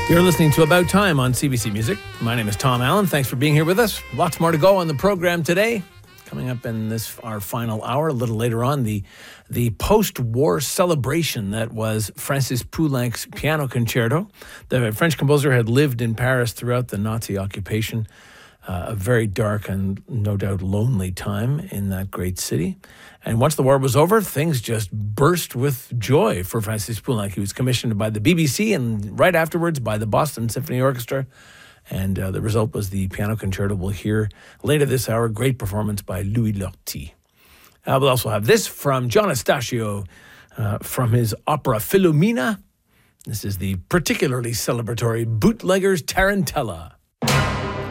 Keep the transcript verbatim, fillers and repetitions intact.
You're listening to About Time on C B C Music. My name is Tom Allen. Thanks for being here with us. Lots more to go on the program today. Coming up in this our final hour, a little later on, the the post-war celebration that was Francis Poulenc's piano concerto. The French composer had lived in Paris throughout the Nazi occupation, uh, a very dark and no doubt lonely time in that great city. And once the war was over, things just burst with joy for Francis Poulenc. He was commissioned by the B B C and right afterwards by the Boston Symphony Orchestra. And uh, the result was the piano concerto we'll hear later this hour. Great performance by Louis Lortie. Uh, we'll also have this from John Estacio uh, from his opera Philomena. This is the particularly celebratory Bootleggers Tarantella.